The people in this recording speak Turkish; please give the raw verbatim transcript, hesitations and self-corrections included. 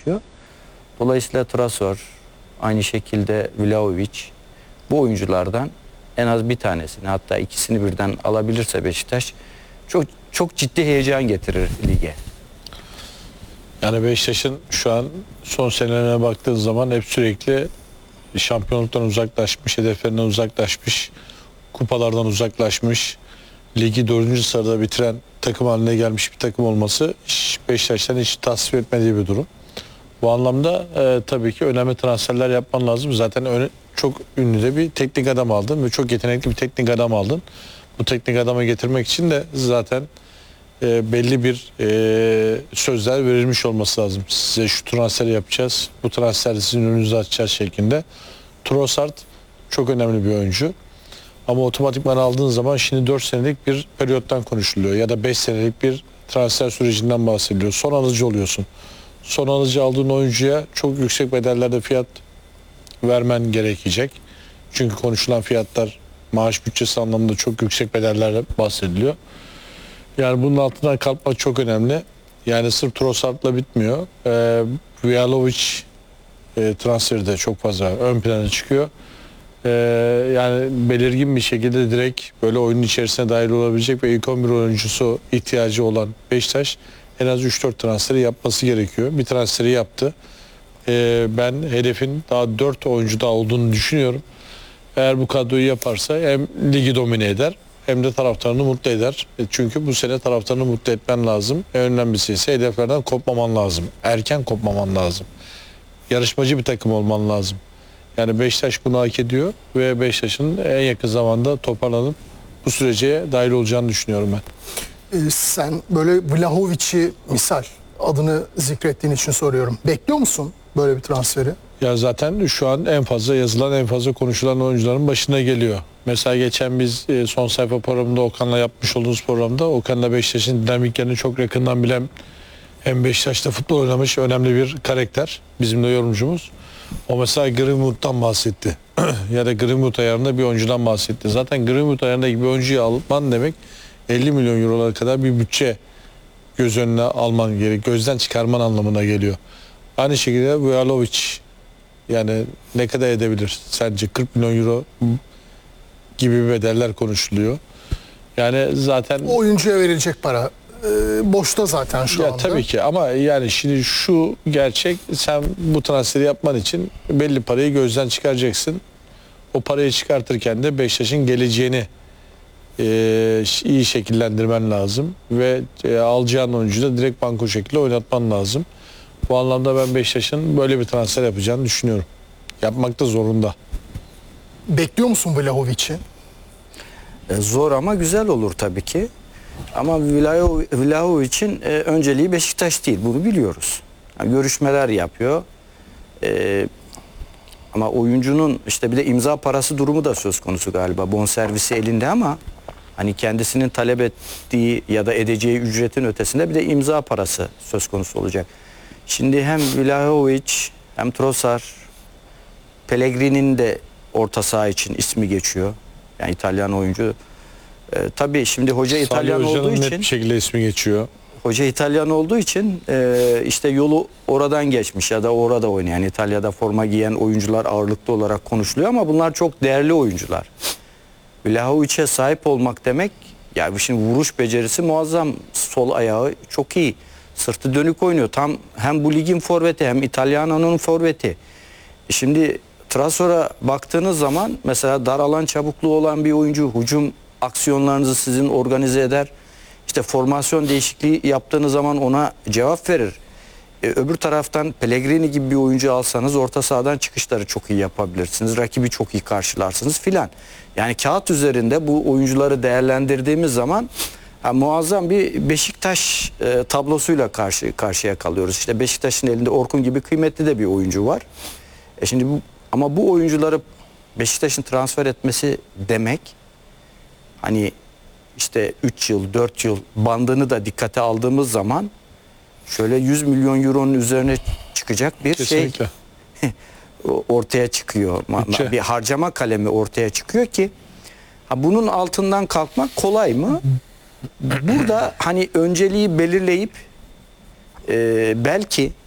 çalışıyor. Dolayısıyla Trasor, aynı şekilde Vlahovic, bu oyunculardan en az bir tanesini, hatta ikisini birden alabilirse Beşiktaş çok çok ciddi heyecan getirir lige. Yani Beşiktaş'ın şu an son senelerine baktığın zaman hep sürekli şampiyonluktan uzaklaşmış, hedeflerinden uzaklaşmış, kupalardan uzaklaşmış, ligi dördüncü sırada bitiren takım haline gelmiş bir takım olması Beşiktaş'tan hiç tasvip etmediği bir durum. Bu anlamda e, tabii ki önemli transferler yapman lazım. Zaten öne, çok ünlü de bir teknik adam aldın ve çok yetenekli bir teknik adam aldın. Bu teknik adamı getirmek için de zaten e, belli bir e, sözler verilmiş olması lazım. Size şu transferi yapacağız, bu transferi sizin önünüze açacağız şeklinde. Trossard çok önemli bir oyuncu. Ama otomatikman aldığın zaman şimdi dört senelik bir periyottan konuşuluyor ya da beş senelik bir transfer sürecinden bahsediliyor. Son alıcı oluyorsun. Son alıcı aldığın oyuncuya çok yüksek bedellerde fiyat vermen gerekecek. Çünkü konuşulan fiyatlar maaş bütçesi anlamında çok yüksek bedellerle bahsediliyor. Yani bunun altından kalkmak çok önemli. Yani sırf Trossard'la bitmiyor. Ee, Vlahovic e, transferi de çok fazla ön plana çıkıyor. Ee, yani belirgin bir şekilde direkt böyle oyunun içerisine dahil olabilecek ve ilk on bir oyuncusu ihtiyacı olan Beşiktaş en az üç dört transferi yapması gerekiyor. Bir transferi yaptı. Ee, ben hedefin daha dört oyuncu daha olduğunu düşünüyorum. Eğer bu kadroyu yaparsa hem ligi domine eder hem de taraftarını mutlu eder. E çünkü bu sene taraftarını mutlu etmen lazım. En önemlisi ise hedeflerden kopmaman lazım. Erken kopmaman lazım. Yarışmacı bir takım olman lazım. Yani Beşiktaş bunu hak ediyor ve Beşiktaş'ın en yakın zamanda toparlanıp bu sürece dahil olacağını düşünüyorum ben. Ee, sen böyle Vlahovic'i misal adını zikrettiğin için soruyorum. Bekliyor musun böyle bir transferi? Ya zaten şu an en fazla yazılan, en fazla konuşulan oyuncuların başına geliyor. Mesela geçen biz son sayfa programında Okan'la yapmış olduğumuz programda Okan'la Beşiktaş'ın dinamiklerini çok yakından bilen, hem Beşiktaş'ta futbol oynamış önemli bir karakter. Bizim de yorumcumuz. O mesela Greenwood'dan bahsetti. Ya da Greenwood ayarında bir oyuncudan bahsetti. Zaten Greenwood ayarındaki bir oyuncuyu alman demek elli milyon eurolara kadar bir bütçe göz önüne alman gerek. Gözden çıkarman anlamına geliyor. Aynı şekilde Vlahovic yani ne kadar edebilir? Sence kırk milyon euro gibi bedeller konuşuluyor. Yani zaten O oyuncuya verilecek para e, boşta zaten şu ya anda. tabii ki ama yani şimdi şu gerçek, sen bu transferi yapman için belli parayı gözden çıkaracaksın. O parayı çıkartırken de Beşiktaş'ın geleceğini e, iyi şekillendirmen lazım ve e, alacağın oyuncuyu da direkt banko şekilde oynatman lazım. Bu anlamda ben Beşiktaş'ın böyle bir transfer yapacağını düşünüyorum. Yapmak da zorunda. Bekliyor musun Vlahovic'i? E, zor ama güzel olur tabii ki. Ama Vlaho- Vlahovic'in e, önceliği Beşiktaş değil, bunu biliyoruz. Yani görüşmeler yapıyor. E, ama oyuncunun işte bir de imza parası durumu da söz konusu galiba. Bonservisi elinde ama hani kendisinin talep ettiği ya da edeceği ücretin ötesinde bir de imza parası söz konusu olacak. Şimdi hem Vlahovic hem Trossard, Pellegrini'nin de orta saha için ismi geçiyor. Yani İtalyan oyuncu. Ee, tabii şimdi hoca Salih İtalyan Hoca'nın olduğu net için bir şekilde ismi geçiyor. hoca İtalyan olduğu için e, işte yolu oradan geçmiş ya da orada oynayan, İtalya'da forma giyen oyuncular ağırlıklı olarak konuşuluyor ama bunlar çok değerli oyuncular. Vlahovic'e sahip olmak demek, yani şimdi vuruş becerisi muazzam, sol ayağı çok iyi, sırtı dönük oynuyor, tam hem bu ligin forveti hem İtalyano'nun forveti. E şimdi Trassor'a baktığınız zaman mesela dar alan çabukluğu olan bir oyuncu, hücum aksiyonlarınızı sizin organize eder. İşte formasyon değişikliği yaptığınız zaman ona cevap verir. E, öbür taraftan Pellegrini gibi bir oyuncu alsanız orta sahadan çıkışları çok iyi yapabilirsiniz. Rakibi çok iyi karşılarsınız filan. Yani kağıt üzerinde bu oyuncuları değerlendirdiğimiz zaman ha, muazzam bir Beşiktaş e, tablosuyla karşı karşıya kalıyoruz. İşte Beşiktaş'ın elinde Orkun gibi kıymetli de bir oyuncu var. E şimdi bu, ama bu oyuncuları Beşiktaş'ın transfer etmesi demek, hani işte üç yıl dört yıl bandını da dikkate aldığımız zaman şöyle yüz milyon euronun üzerine çıkacak bir Kesinlikle. şey ortaya çıkıyor. Bütçe. Bir harcama kalemi ortaya çıkıyor ki ha, bunun altından kalkmak kolay mı? Burada hani önceliği belirleyip e, belki